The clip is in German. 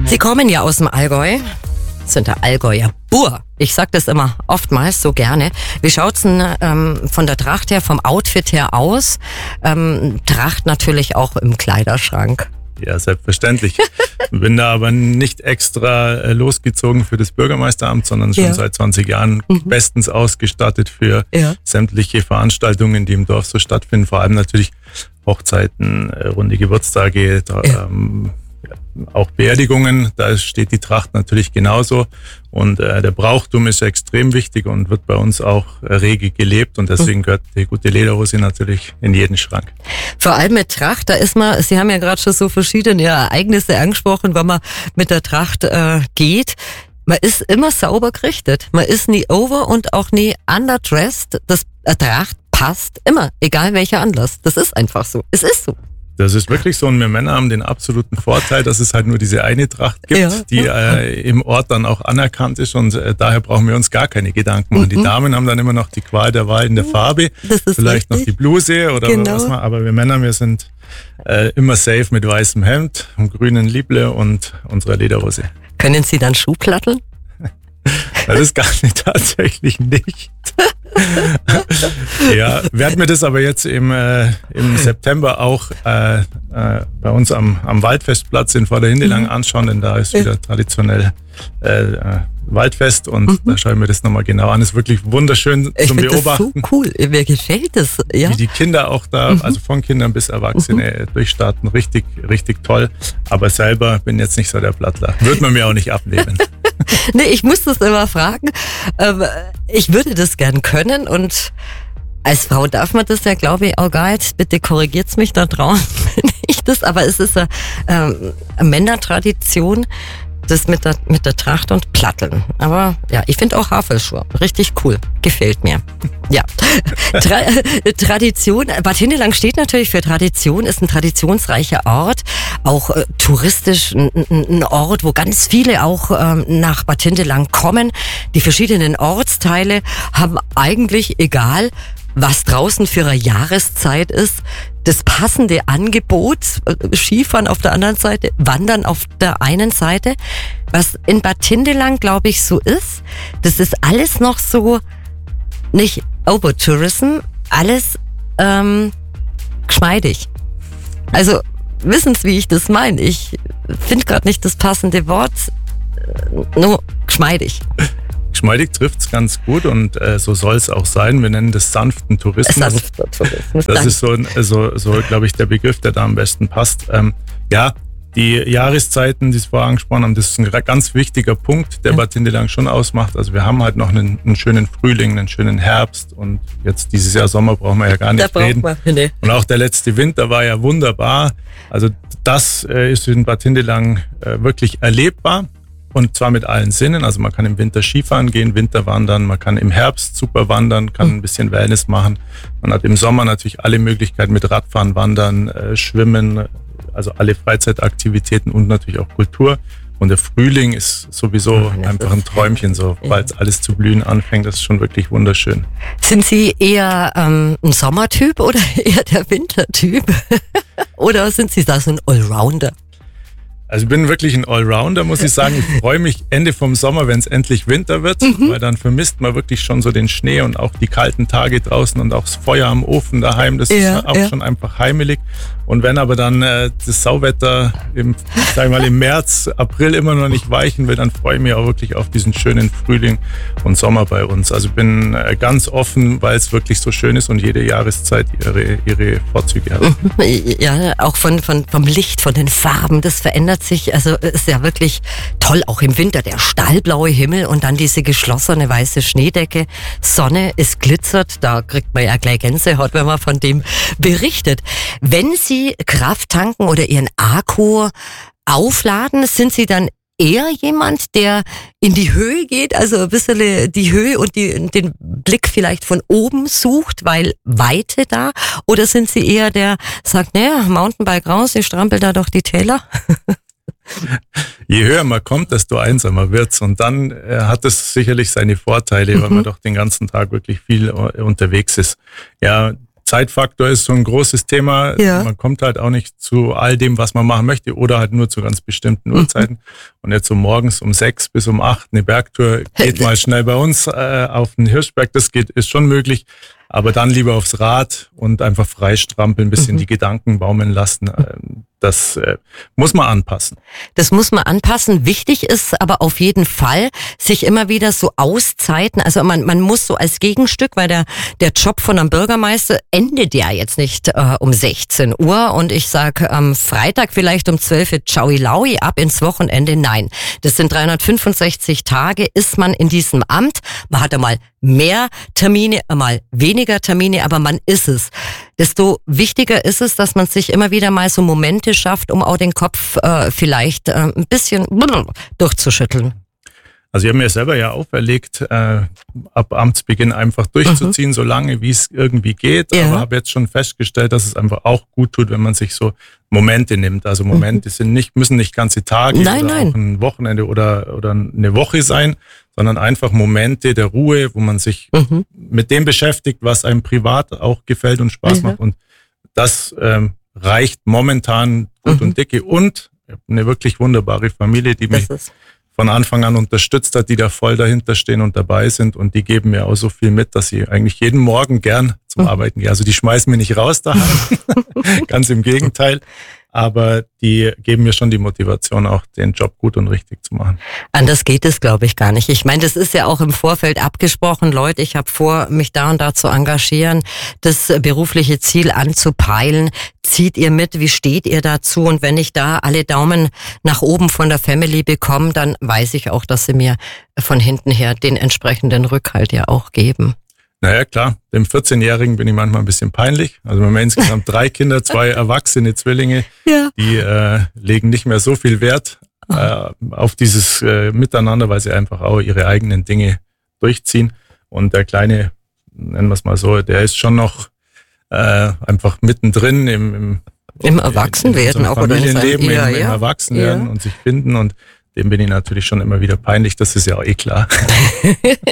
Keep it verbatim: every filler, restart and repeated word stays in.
Sie kommen ja aus dem Allgäu, sind der Allgäuer Bur. Ich sag das immer oftmals so gerne. Wie schaut's denn ähm, von der Tracht her, vom Outfit her aus? Ähm, Tracht natürlich auch im Kleiderschrank. Ja, selbstverständlich. Bin da aber nicht extra äh, losgezogen für das Bürgermeisteramt, sondern schon ja. seit zwanzig Jahren mhm. bestens ausgestattet für ja. sämtliche Veranstaltungen, die im Dorf so stattfinden. Vor allem natürlich Hochzeiten, äh, runde Geburtstage, da, ja. ähm, auch Beerdigungen, da steht die Tracht natürlich genauso. Und äh, der Brauchtum ist extrem wichtig und wird bei uns auch äh, rege gelebt. Und deswegen gehört die gute Lederhose natürlich in jeden Schrank. Vor allem mit Tracht, da ist man, Sie haben ja gerade schon so verschiedene Ereignisse angesprochen, wenn man mit der Tracht äh, geht. Man ist immer sauber gerichtet. Man ist nie over und auch nie underdressed. Das äh, Tracht passt immer, egal welcher Anlass. Das ist einfach so. Es ist so. Das ist wirklich so, und wir Männer haben den absoluten Vorteil, dass es halt nur diese eine Tracht gibt, ja. die äh, im Ort dann auch anerkannt ist, und äh, daher brauchen wir uns gar keine Gedanken machen. Mhm. Die Damen haben dann immer noch die Qual der Wahl in der Farbe, vielleicht richtig. Noch die Bluse oder genau. was mal, aber wir Männer, wir sind äh, immer safe mit weißem Hemd, einem grünen Lieble und unserer Lederhose. Können Sie dann Schuh platteln? Das kann ich tatsächlich nicht. Ja, werden wir das aber jetzt im, äh, im September auch äh, äh, bei uns am, am Waldfestplatz in Vorderhindelang anschauen, denn da ist wieder traditionell äh, äh, Waldfest, und mhm. da schauen wir das nochmal genau an. Ist wirklich wunderschön ich zum Beobachten. Das so cool, mir gefällt das. Ja. Wie die Kinder auch da, mhm. also von Kindern bis Erwachsene, mhm. durchstarten, richtig, richtig toll. Aber selber bin jetzt nicht so der Plattler. Würde man mir auch nicht abnehmen. Nee, ich muss das immer fragen. Ich würde das gern können, und als Frau darf man das ja, glaube ich, auch gar nicht. Bitte korrigiert's mich da draußen, wenn ich das, aber es ist eine, ähm, eine Männertradition, das mit der, mit der Tracht und Platteln. Aber ja, ich finde auch Haferschuhe richtig cool. Gefällt mir. Ja. Tra Tradition, Bad Hindelang steht natürlich für Tradition, ist ein traditionsreicher Ort, auch äh, touristisch ein, ein Ort, wo ganz viele auch ähm, nach Bad Hindelang kommen. Die verschiedenen Ortsteile haben eigentlich, egal was draußen für eine Jahreszeit ist, das passende Angebot. Skifahren auf der anderen Seite, Wandern auf der einen Seite. Was in Bad Hindelang, glaube ich, so ist, das ist alles noch so nicht Overtourism, alles ähm, geschmeidig. Also wissen Sie, wie ich das meine? Ich finde gerade nicht das passende Wort, nur geschmeidig. Geschmeidig trifft's ganz gut, und äh, so soll es auch sein. Wir nennen das sanften Tourismus. Sanfter Tourismus. Das ist so, so, so glaube ich, der Begriff, der da am besten passt. Ähm, ja, die Jahreszeiten, die Sie vorher angesprochen haben, das ist ein ganz wichtiger Punkt, der ja. Bad Hindelang schon ausmacht. Also wir haben halt noch einen, einen schönen Frühling, einen schönen Herbst, und jetzt dieses Jahr Sommer brauchen wir ja gar nicht da reden. Wir, nee. Und auch der letzte Winter war ja wunderbar. Also das äh, ist in Bad Hindelang äh, wirklich erlebbar. Und zwar mit allen Sinnen. Also man kann im Winter Skifahren gehen, Winterwandern, man kann im Herbst super wandern, kann ein bisschen Wellness machen. Man hat im Sommer natürlich alle Möglichkeiten mit Radfahren, Wandern, äh, Schwimmen, also alle Freizeitaktivitäten und natürlich auch Kultur. Und der Frühling ist sowieso ja, einfach ein Träumchen, so, falls ja. alles zu blühen anfängt. Das ist schon wirklich wunderschön. Sind Sie eher ähm, ein Sommertyp oder eher der Wintertyp? Oder sind Sie da so ein Allrounder? Also ich bin wirklich ein Allrounder, muss ich sagen. Ich freue mich Ende vom Sommer, wenn es endlich Winter wird, mhm. weil dann vermisst man wirklich schon so den Schnee und auch die kalten Tage draußen und auch das Feuer am Ofen daheim. Das ja, ist auch ja. schon einfach heimelig. Und wenn aber dann äh, das Sauwetter im, sag ich mal, im März, April immer noch nicht weichen will, dann freue ich mich auch wirklich auf diesen schönen Frühling und Sommer bei uns. Also ich bin äh, ganz offen, weil es wirklich so schön ist und jede Jahreszeit ihre, ihre Vorzüge hat. Ja, auch von, von, vom Licht, von den Farben, das verändert sich. Also ist ja wirklich toll, auch im Winter der stahlblaue Himmel und dann diese geschlossene weiße Schneedecke. Sonne, es glitzert, da kriegt man ja gleich Gänsehaut, wenn man von dem berichtet. Wenn Sie Kraft tanken oder Ihren Akku aufladen, sind Sie dann eher jemand, der in die Höhe geht, also ein bisschen die Höhe und die, den Blick vielleicht von oben sucht, weil Weite da? Oder sind Sie eher der, sagt, naja, Mountainbike raus, ich strampel da doch die Täler? Je höher man kommt, desto einsamer wird's, und dann äh, hat es sicherlich seine Vorteile, mhm. weil man doch den ganzen Tag wirklich viel äh, unterwegs ist. Ja, Zeitfaktor ist so ein großes Thema. Ja. Man kommt halt auch nicht zu all dem, was man machen möchte, oder halt nur zu ganz bestimmten mhm. Uhrzeiten. Und jetzt so morgens um sechs bis um acht eine Bergtour geht mal schnell bei uns äh, auf den Hirschberg. Das geht, ist schon möglich. Aber dann lieber aufs Rad und einfach frei strampeln, ein bisschen mhm. die Gedanken baumeln lassen. Das äh, muss man anpassen. Das muss man anpassen. Wichtig ist aber auf jeden Fall, sich immer wieder so Auszeiten, also man, man muss so als Gegenstück, weil der, der Job von einem Bürgermeister endet ja jetzt nicht äh, um sechzehn Uhr und ich sag am Freitag vielleicht um zwölf Uhr ciao laui ab ins Wochenende. Nein, das sind dreihundertfünfundsechzig Tage, ist man in diesem Amt. Man hat einmal mehr Termine, einmal weniger Termine, aber man ist es. Desto wichtiger ist es, dass man sich immer wieder mal so Momente schafft, um auch den Kopf äh, vielleicht äh, ein bisschen durchzuschütteln. Also ich habe mir selber ja auferlegt, äh, ab Amtsbeginn einfach durchzuziehen, mhm. so lange wie es irgendwie geht. Ja. Aber habe jetzt schon festgestellt, dass es einfach auch gut tut, wenn man sich so Momente nimmt. Also Momente mhm. sind nicht, müssen nicht ganze Tage nein, oder nein. auch ein Wochenende oder, oder eine Woche sein, sondern einfach Momente der Ruhe, wo man sich mhm. mit dem beschäftigt, was einem privat auch gefällt und Spaß mhm. macht. Und das ähm, reicht momentan gut mhm. und dicke. Und ich habe eine wirklich wunderbare Familie, die mich von Anfang an unterstützt hat, die da voll dahinter stehen und dabei sind. Und die geben mir auch so viel mit, dass ich eigentlich jeden Morgen gern zum mhm. Arbeiten gehe. Also die schmeißen mich nicht raus daheim, ganz im Gegenteil. Aber die geben mir schon die Motivation, auch den Job gut und richtig zu machen. Anders geht es, glaube ich, gar nicht. Ich meine, das ist ja auch im Vorfeld abgesprochen. Leute, ich habe vor, mich da und da zu engagieren, das berufliche Ziel anzupeilen. Zieht ihr mit? Wie steht ihr dazu? Und wenn ich da alle Daumen nach oben von der Family bekomme, dann weiß ich auch, dass sie mir von hinten her den entsprechenden Rückhalt ja auch geben. Naja, klar, dem vierzehnjährigen bin ich manchmal ein bisschen peinlich. Also wir haben insgesamt drei Kinder, zwei erwachsene Zwillinge, ja. die äh, legen nicht mehr so viel Wert äh, auf dieses äh, Miteinander, weil sie einfach auch ihre eigenen Dinge durchziehen. Und der Kleine, nennen wir es mal so, der ist schon noch äh, einfach mittendrin im, im, Im Erwachsenwerden, auch oder Familienleben, ja, im, im ja. Erwachsenwerden ja. und sich finden und dem bin ich natürlich schon immer wieder peinlich, das ist ja auch eh klar.